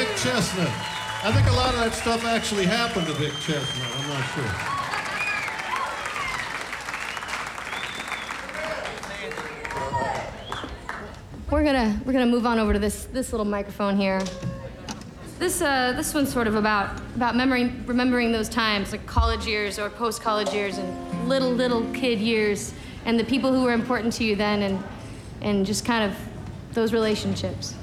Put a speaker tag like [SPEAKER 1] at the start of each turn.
[SPEAKER 1] Chestnut. I think a lot of that stuff actually happened to Vic Chestnut. I'm not sure.
[SPEAKER 2] We're gonna move on over to this little microphone here. This one's sort of about remembering those times, like college years or post-college years and little kid years, and the people who were important to you then, and just kind of those relationships.